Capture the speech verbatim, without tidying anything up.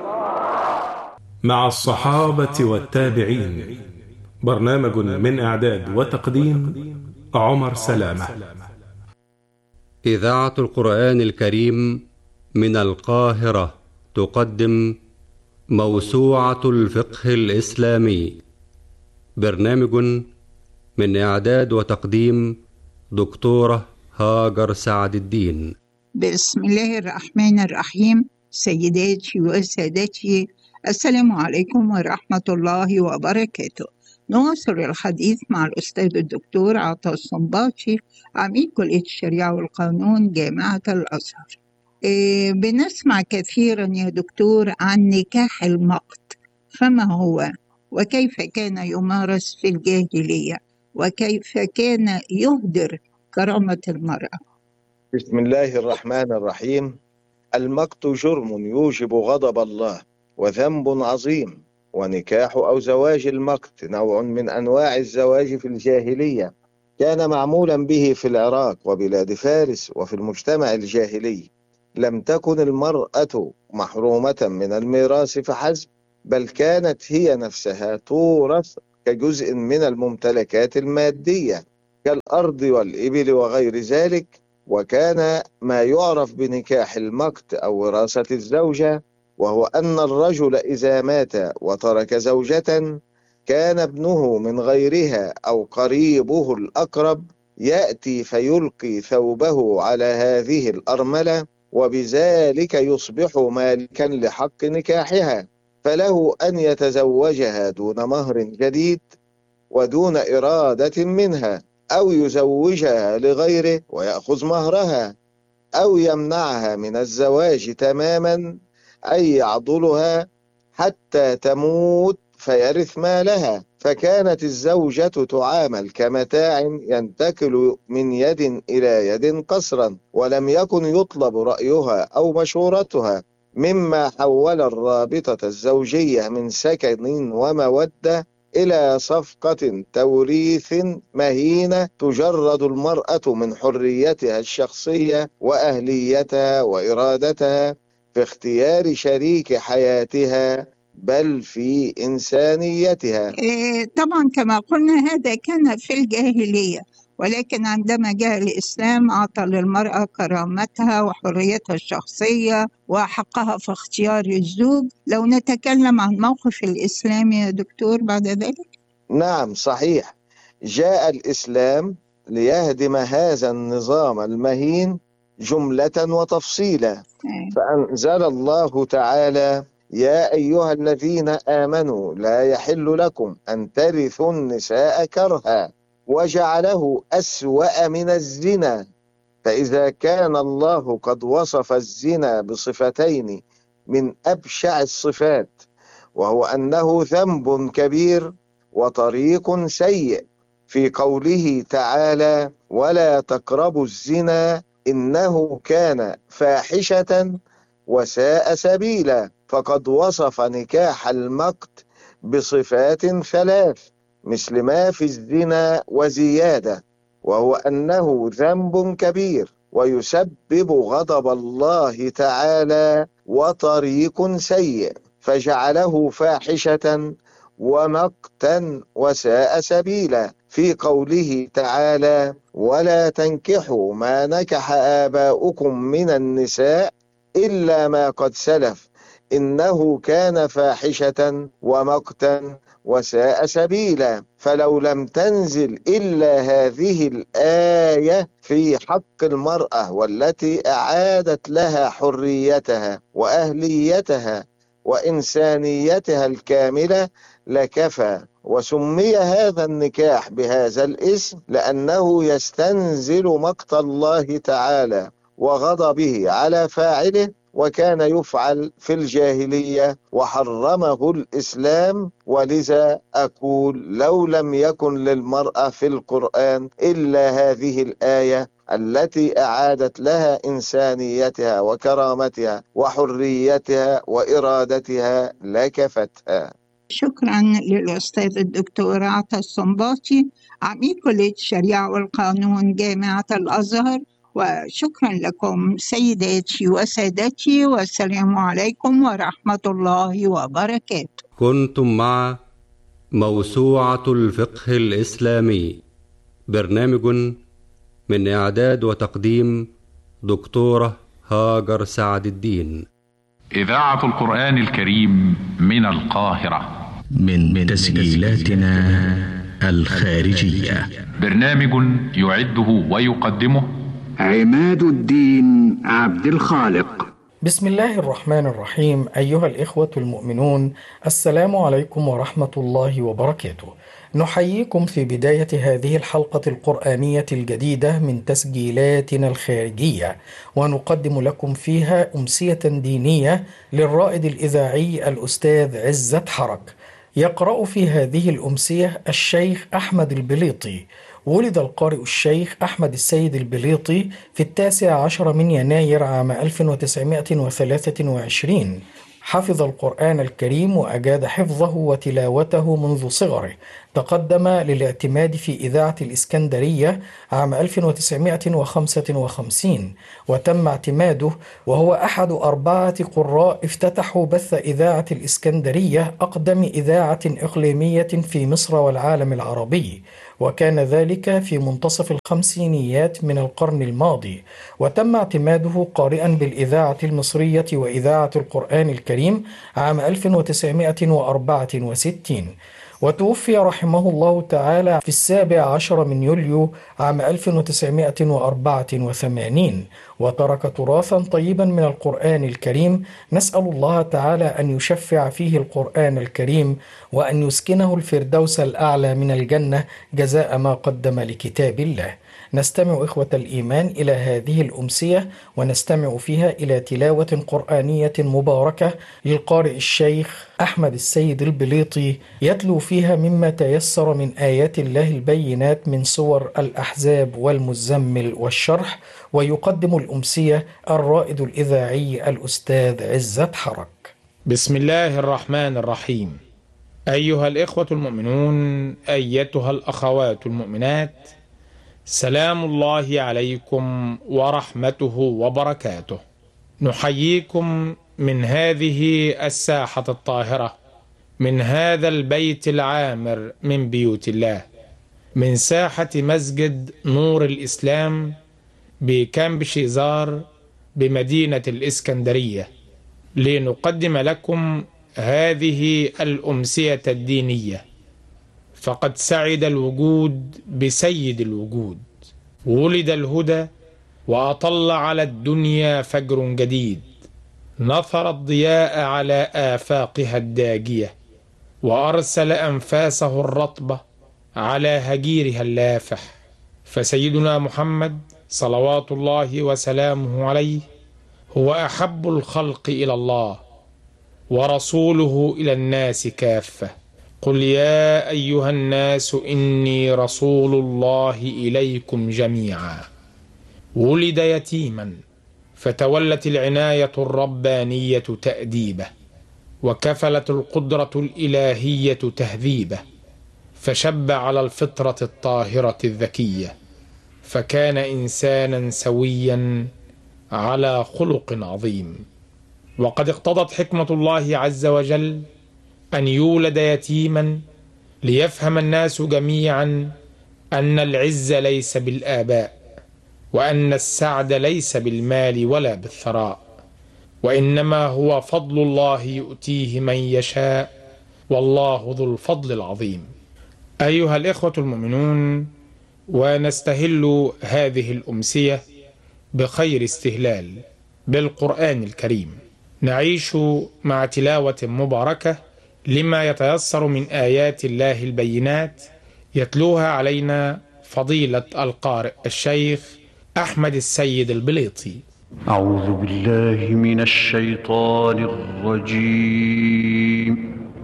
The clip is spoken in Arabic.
مع الصحابة والتابعين، برنامج من إعداد وتقديم عمر سلامة. إذاعة القرآن الكريم من القاهرة تقدم موسوعة الفقه الإسلامي، برنامج من إعداد وتقديم دكتورة هاجر سعد الدين. بسم الله الرحمن الرحيم. سيداتي وسادتي، السلام عليكم ورحمة الله وبركاته. نواصل الحديث مع الأستاذ الدكتور عطا الصنباطي، عميد كلية الشريعة والقانون جامعة الأزهر. إيه، بنسمع كثيرا يا دكتور عن نكاح المقت، فما هو وكيف كان يمارس في الجاهلية وكيف كان يهدر كرامة المرأة؟ بسم الله الرحمن الرحيم. المقت جرم يوجب غضب الله وذنب عظيم، ونكاح أو زواج المقت نوع من أنواع الزواج في الجاهلية، كان معمولا به في العراق وبلاد فارس وفي المجتمع الجاهلي. لم تكن المرأة محرومة من الميراث فحسب، بل كانت هي نفسها تورث كجزء من الممتلكات المادية كالأرض والإبل وغير ذلك. وكان ما يعرف بنكاح المقت أو وراثة الزوجة، وهو أن الرجل إذا مات وترك زوجة، كان ابنه من غيرها أو قريبه الأقرب يأتي فيلقي ثوبه على هذه الأرملة، وبذلك يصبح مالكا لحق نكاحها، فله أن يتزوجها دون مهر جديد ودون إرادة منها، أو يزوجها لغيره ويأخذ مهرها، أو يمنعها من الزواج تماما، أي يعضلها حتى تموت فيرث مالها. فكانت الزوجة تعامل كمتاع ينتقل من يد إلى يد قسرا، ولم يكن يطلب رأيها أو مشورتها، مما حول الرابطة الزوجية من سكن ومودة إلى صفقة توريث مهينة تجرد المرأة من حريتها الشخصية وأهليتها وإرادتها في اختيار شريك حياتها، بل في إنسانيتها. إيه، طبعا كما قلنا هذا كان في الجاهلية، ولكن عندما جاء الإسلام أعطى للمرأة كرامتها وحريتها الشخصية وحقها في اختيار الزوج. لو نتكلم عن موقف الإسلام يا دكتور بعد ذلك. نعم صحيح، جاء الإسلام ليهدم هذا النظام المهين جملة وتفصيلا، فأنزل الله تعالى: يا أيها الذين آمنوا لا يحل لكم أن ترثوا النساء كرها، وجعله أسوأ من الزنا. فإذا كان الله قد وصف الزنا بصفتين من أبشع الصفات، وهو أنه ذنب كبير وطريق سيء، في قوله تعالى: ولا تقربوا الزنا إنه كان فاحشة وساء سبيلا، فقد وصف نكاح المقت بصفات ثلاث مثل ما في الزنا وزيادة، وهو أنه ذنب كبير ويسبب غضب الله تعالى وطريق سيء، فجعله فاحشة ومقتا وساء سبيلا، في قوله تعالى: ولا تنكحوا ما نكح آباؤكم من النساء إلا ما قد سلف إنه كان فاحشة ومقتا وساء سبيلا. فلو لم تنزل إلا هذه الآية في حق المرأة، والتي أعادت لها حريتها وأهليتها وإنسانيتها الكاملة، لكفى. وسمي هذا النكاح بهذا الاسم لأنه يستنزل مقت الله تعالى وغضبه على فاعله، وكان يفعل في الجاهلية وحرمه الإسلام. ولذا أقول لو لم يكن للمرأة في القرآن إلا هذه الآية التي أعادت لها إنسانيتها وكرامتها وحريتها وإرادتها لكفتها. شكرا للأستاذ الدكتور عطا الصنباطي، عميد كلية الشريعة والقانون جامعة الأزهر وشكرا لكم سيداتي وسادتي، والسلام عليكم ورحمة الله وبركاته. كنتم مع موسوعة الفقه الإسلامي، برنامج من إعداد وتقديم دكتورة هاجر سعد الدين. إذاعة القرآن الكريم من القاهرة، من تسجيلاتنا الخارجية. برنامج يعده ويقدمه عماد الدين عبد الخالق. بسم الله الرحمن الرحيم. أيها الإخوة المؤمنون، السلام عليكم ورحمة الله وبركاته. نحييكم في بداية هذه الحلقة القرآنية الجديدة من تسجيلاتنا الخارجية، ونقدم لكم فيها أمسية دينية للرائد الإذاعي الأستاذ عزت حرك. يقرأ في هذه الأمسية الشيخ أحمد البليطي. ولد القارئ الشيخ أحمد السيد البليطي في التاسع عشر من يناير عام ألف وتسعمائة وثلاثة وعشرين. حفظ القرآن الكريم وأجاد حفظه وتلاوته منذ صغره. تقدم للاعتماد في إذاعة الإسكندرية عام ألف وتسعمائة وخمسة وخمسين، وتم اعتماده وهو أحد أربعة قراء افتتحوا بث إذاعة الإسكندرية، أقدم إذاعة إقليمية في مصر والعالم العربي، وكان ذلك في منتصف الخمسينيات من القرن الماضي. وتم اعتماده قارئا بالإذاعة المصرية وإذاعة القرآن الكريم عام ألف وتسعمائة وأربعة وستين، وتوفي رحمه الله تعالى في السابع عشر من يوليو عام ألف وتسعمائة وأربعة وثمانين، وترك تراثا طيبا من القرآن الكريم. نسأل الله تعالى أن يشفع فيه القرآن الكريم، وأن يسكنه الفردوس الأعلى من الجنة جزاء ما قدم لكتاب الله. نستمع إخوة الإيمان إلى هذه الأمسية، ونستمع فيها إلى تلاوة قرآنية مباركة للقارئ الشيخ أحمد السيد البليطي، يتلو فيها مما تيسر من آيات الله البينات من سور الأحزاب والمزمل والشرح. ويقدم الأمسية الرائد الإذاعي الأستاذ عزت حرك. بسم الله الرحمن الرحيم. أيها الإخوة المؤمنون، أيتها الأخوات المؤمنات، سلام الله عليكم ورحمته وبركاته. نحييكم من هذه الساحة الطاهرة، من هذا البيت العامر من بيوت الله، من ساحة مسجد نور الإسلام بكامب شيزار بمدينة الإسكندرية، لنقدم لكم هذه الأمسية الدينية. فقد سعد الوجود بسيد الوجود، ولد الهدى وأطل على الدنيا فجر جديد، نثر الضياء على آفاقها الداجية، وأرسل أنفاسه الرطبة على هجيرها اللافح. فسيدنا محمد صلوات الله وسلامه عليه هو أحب الخلق إلى الله، ورسوله إلى الناس كافة. قل يا أيها الناس إني رسول الله إليكم جميعا. ولد يتيما فتولت العناية الربانية تأديبه، وكفلت القدرة الإلهية تهذيبه، فشب على الفطرة الطاهرة الذكية، فكان إنسانا سويا على خلق عظيم. وقد اقتضت حكمة الله عز وجل أن يولد يتيما ليفهم الناس جميعا أن العز ليس بالآباء، وأن السعد ليس بالمال ولا بالثراء، وإنما هو فضل الله يؤتيه من يشاء، والله ذو الفضل العظيم. أيها الإخوة المؤمنون، ونستهل هذه الأمسية بخير استهلال بالقرآن الكريم. نعيش مع تلاوة مباركة لما يتيسر من آيات الله البينات، يتلوها علينا فضيلة القارئ الشيخ أحمد السيد البليطي. أعوذ بالله من الشيطان الرجيم.